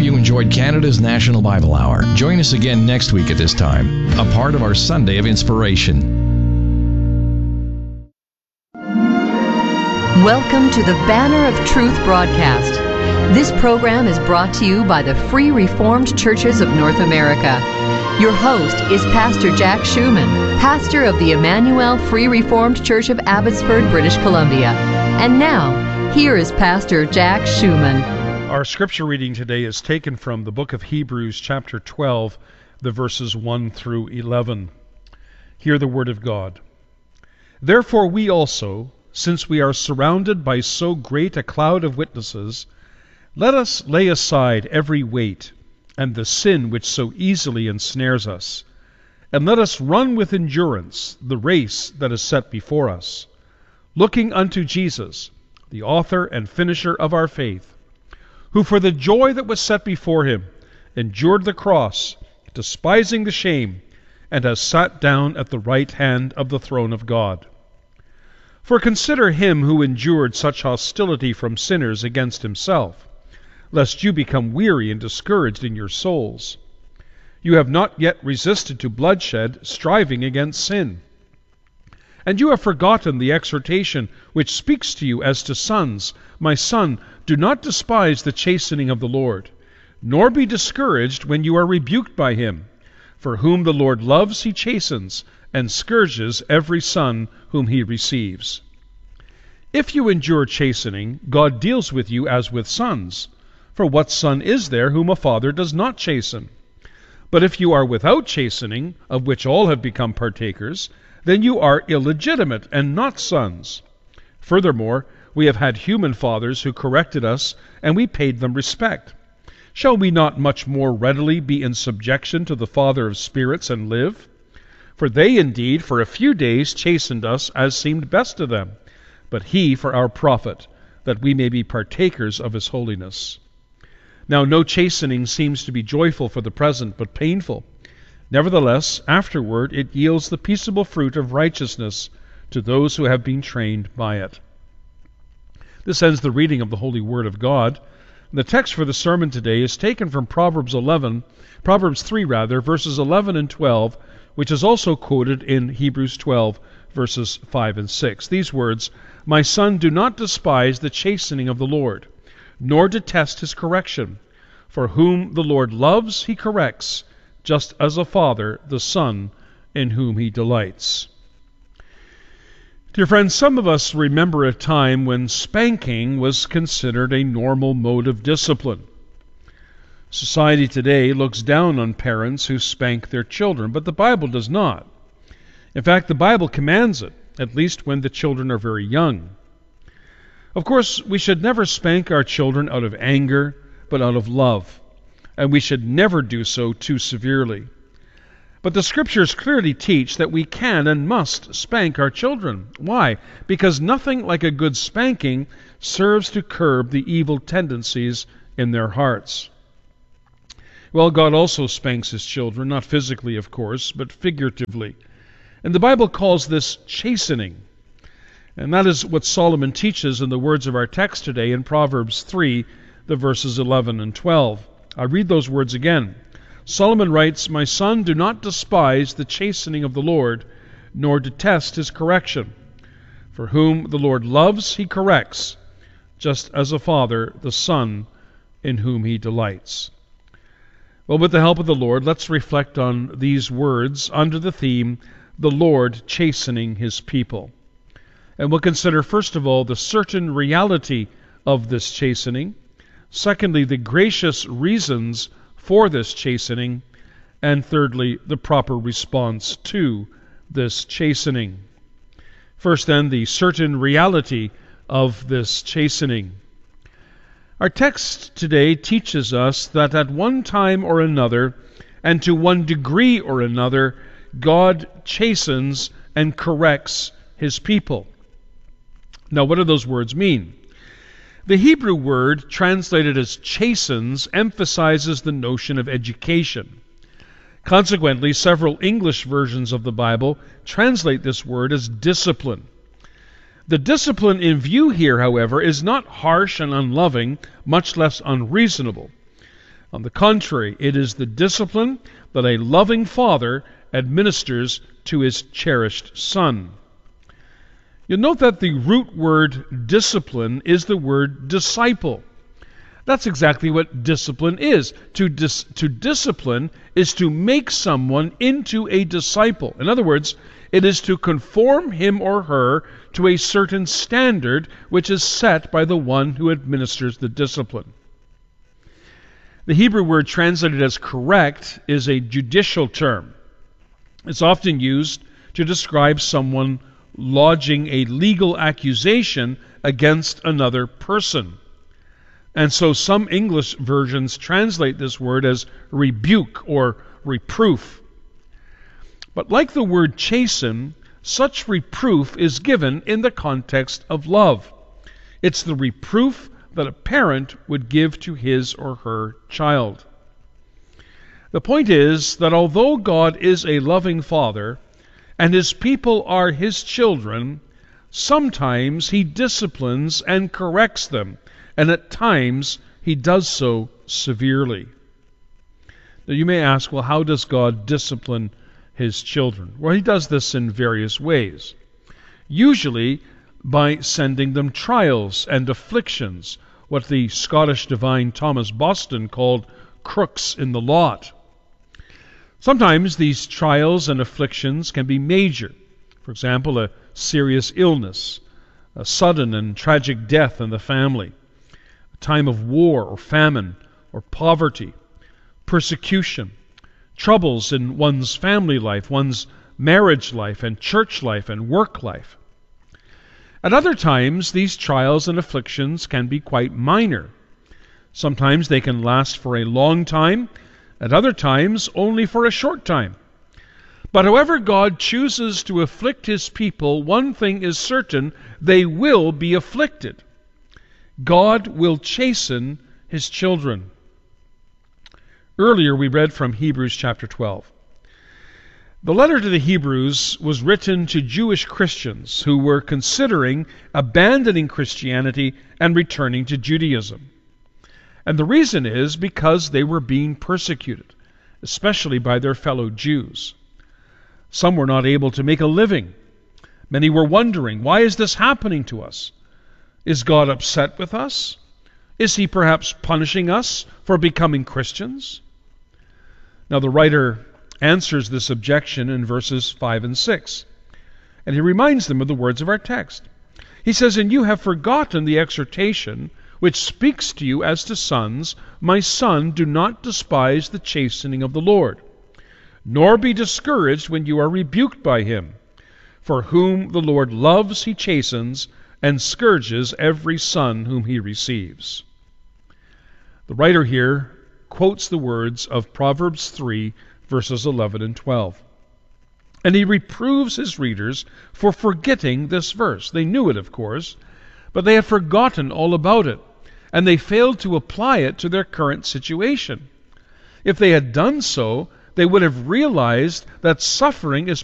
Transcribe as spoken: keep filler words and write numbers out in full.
you enjoyed Canada's National Bible Hour. Join us again next week at this time, a part of our Sunday of Inspiration. Welcome to the Banner of Truth broadcast. This program is brought to you by the Free Reformed Churches of North America. Your host is Pastor Jack Schumann, pastor of the Emmanuel Free Reformed Church of Abbotsford, British Columbia. And now, here is Pastor Jack Schumann. Our scripture reading today is taken from the book of Hebrews, chapter twelve, the verses one through eleven. Hear the word of God. Therefore we also, since we are surrounded by so great a cloud of witnesses, let us lay aside every weight and the sin which so easily ensnares us, and let us run with endurance the race that is set before us, looking unto Jesus, the author and finisher of our faith, who for the joy that was set before him endured the cross, despising the shame, and has sat down at the right hand of the throne of God. For consider him who endured such hostility from sinners against himself, lest you become weary and discouraged in your souls. You have not yet resisted to bloodshed, striving against sin. And you have forgotten the exhortation which speaks to you as to sons. My son, do not despise the chastening of the Lord, nor be discouraged when you are rebuked by him. For whom the Lord loves he chastens, and scourges every son whom he receives. If you endure chastening, God deals with you as with sons. For what son is there whom a father does not chasten? But if you are without chastening, of which all have become partakers, then you are illegitimate and not sons. Furthermore, we have had human fathers who corrected us, and we paid them respect. Shall we not much more readily be in subjection to the Father of spirits and live? For they indeed for a few days chastened us as seemed best to them, but he for our profit, that we may be partakers of his holiness. Now no chastening seems to be joyful for the present, but painful. Nevertheless, afterward it yields the peaceable fruit of righteousness to those who have been trained by it. This ends the reading of the Holy Word of God. The text for the sermon today is taken from Proverbs eleven, Proverbs three rather, verses eleven and twelve, which is also quoted in Hebrews twelve, verses five and six. These words, "My son, do not despise the chastening of the Lord, nor detest his correction. For whom the Lord loves, he corrects, just as a father the son in whom he delights." Dear friends, some of us remember a time when spanking was considered a normal mode of discipline. Society today looks down on parents who spank their children, but the Bible does not. In fact, the Bible commands it, at least when the children are very young. Of course, we should never spank our children out of anger, but out of love, and we should never do so too severely. But the Scriptures clearly teach that we can and must spank our children. Why? Because nothing like a good spanking serves to curb the evil tendencies in their hearts. Well, God also spanks his children, not physically, of course, but figuratively. And the Bible calls this chastening. And that is what Solomon teaches in the words of our text today in Proverbs three, the verses eleven and twelve. I read those words again. Solomon writes, "My son, do not despise the chastening of the Lord, nor detest his correction. For whom the Lord loves, he corrects, just as a father the son in whom he delights." Well, with the help of the Lord, let's reflect on these words under the theme, the Lord chastening his people. And we'll consider, first of all, the certain reality of this chastening. Secondly, the gracious reasons for this chastening, and thirdly, the proper response to this chastening. First, then, the certain reality of this chastening. Our text today teaches us that at one time or another, and to one degree or another, God chastens and corrects his people. Now, what do those words mean? The Hebrew word translated as chastens emphasizes the notion of education. Consequently, several English versions of the Bible translate this word as discipline. The discipline in view here, however, is not harsh and unloving, much less unreasonable. On the contrary, it is the discipline that a loving father administers to his cherished son. You'll note that the root word discipline is the word disciple. That's exactly what discipline is. To, dis- to discipline is to make someone into a disciple. In other words, it is to conform him or her to a certain standard which is set by the one who administers the discipline. The Hebrew word translated as correct is a judicial term. It's often used to describe someone lodging a legal accusation against another person. And so some English versions translate this word as rebuke or reproof. But like the word chasten, such reproof is given in the context of love. It's the reproof that a parent would give to his or her child. The point is that although God is a loving Father, and His people are His children, sometimes He disciplines and corrects them, and at times He does so severely. Now you may ask, well, how does God discipline His children? Well, He does this in various ways. Usually by sending them trials and afflictions, what the Scottish divine Thomas Boston called crooks in the lot. Sometimes these trials and afflictions can be major. For example, a serious illness, a sudden and tragic death in the family, a time of war or famine or poverty, persecution, troubles in one's family life, one's marriage life and church life and work life. At other times, these trials and afflictions can be quite minor. Sometimes they can last for a long time, at other times only for a short time. But however God chooses to afflict His people, one thing is certain: they will be afflicted. God will chasten His children. Earlier we read from Hebrews chapter twelve. The letter to the Hebrews was written to Jewish Christians who were considering abandoning Christianity and returning to Judaism. And the reason is because they were being persecuted, especially by their fellow Jews. Some were not able to make a living. Many were wondering, why is this happening to us? Is God upset with us? Is He perhaps punishing us for becoming Christians? Now the writer answers this objection in verses five and six. And he reminds them of the words of our text. He says, "And you have forgotten the exhortation which speaks to you as to sons. My son, do not despise the chastening of the Lord, nor be discouraged when you are rebuked by Him. For whom the Lord loves He chastens, and scourges every son whom He receives." The writer here quotes the words of Proverbs three, verses eleven and twelve. And he reproves his readers for forgetting this verse. They knew it, of course, but they had forgotten all about it, and they failed to apply it to their current situation. If they had done so, they would have realized that suffering is